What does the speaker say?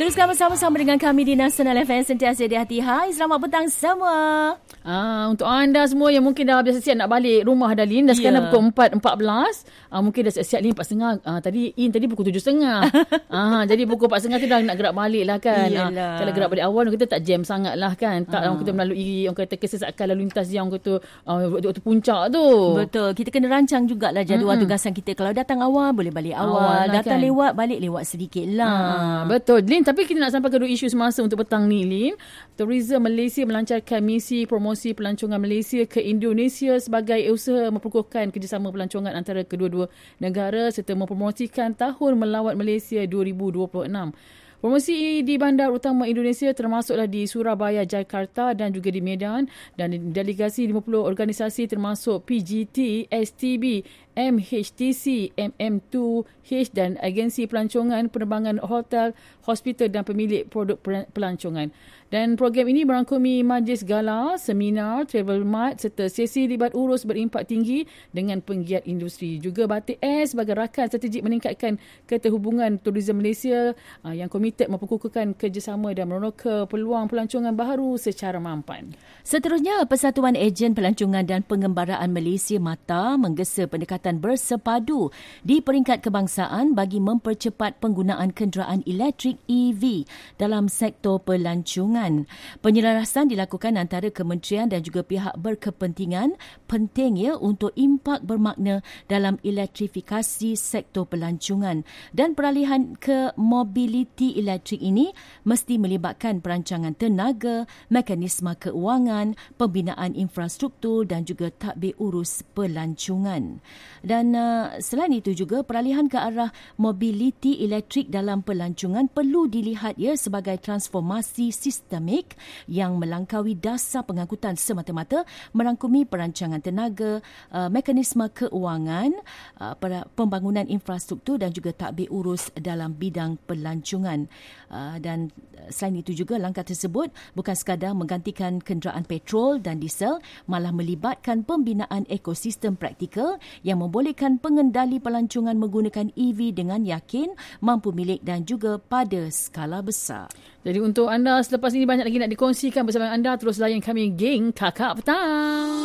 Teruskan bersama-sama dengan kami di Nasional FM sentiasa di hati. Hai, selamat petang semua. Untuk anda semua yang mungkin dah biasa siap nak balik rumah dah, Lin. Dah sekarang pukul 4.14. Mungkin dah siap Lin 4.30. Tadi pukul 7.30. Jadi pukul 4.30 tu dah nak gerak balik lah kan. Kalau gerak balik awal kita tak jam sangat lah kan. Tak kita melalui orang kata kesesakan lalu lintas yang orang kata waktu puncak tu. Betul. Kita kena rancang jugalah jadual tugasan kita. Kalau datang awal boleh balik awal. Datang kan lewat, balik lewat sedikit lah. Betul. Lin, tapi kita nak sampai ke dua isu semasa untuk petang ni, Lin. Tourism Malaysia melancarkan misi promosi pelancongan Malaysia ke Indonesia sebagai usaha memperkukuhkan kerjasama pelancongan antara kedua-dua negara serta mempromosikan Tahun Melawat Malaysia 2026. Promosi di bandar utama Indonesia termasuklah di Surabaya, Jakarta dan juga di Medan, dan delegasi 50 organisasi termasuk PGT, STB, MHTC, MM2H dan agensi pelancongan, penerbangan, hotel, hospital dan pemilik produk pelancongan. Dan program ini merangkumi majlis gala, seminar, travel mart serta sesi libat urus berimpak tinggi dengan penggiat industri. Juga Batik Air sebagai rakan strategik meningkatkan keterhubungan tourism Malaysia yang komited memperkukuhkan kerjasama dan meronoka peluang pelancongan baharu secara mampan. Seterusnya, Persatuan Ejen Pelancongan dan Pengembaraan Malaysia MATA menggesa pendekatan bersepadu di peringkat kebangsaan bagi mempercepat penggunaan kenderaan elektrik EV dalam sektor pelancongan. Penyelarasan dilakukan antara kementerian dan juga pihak berkepentingan penting untuk impak bermakna dalam elektrifikasi sektor pelancongan, dan peralihan ke mobiliti elektrik ini mesti melibatkan perancangan tenaga, mekanisme keuangan, pembinaan infrastruktur dan juga tadbir urus pelancongan. Dan selain itu juga peralihan ke arah mobiliti elektrik dalam pelancongan perlu dilihat sebagai transformasi sistemik yang melangkaui dasar pengangkutan semata-mata, merangkumi perancangan tenaga, mekanisme keuangan, pembangunan infrastruktur dan juga tadbir urus dalam bidang pelancongan. Dan selain itu juga langkah tersebut bukan sekadar menggantikan kenderaan petrol dan diesel, malah melibatkan pembinaan ekosistem praktikal yang membolehkan pengendali pelancongan menggunakan EV dengan yakin, mampu milik dan juga pada skala besar. Jadi untuk anda selepas ini banyak lagi nak dikongsikan bersama anda, terus layan kami geng Kakak Petang.